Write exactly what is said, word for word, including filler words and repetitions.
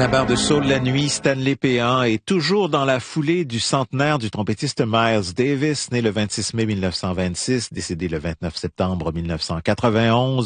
la barre de Saul la nuit, Stanley Péan est toujours dans la foulée du centenaire du trompettiste Miles Davis, né le vingt-six mai mille neuf cent vingt-six, décédé le vingt-neuf septembre mille neuf cent quatre-vingt-onze.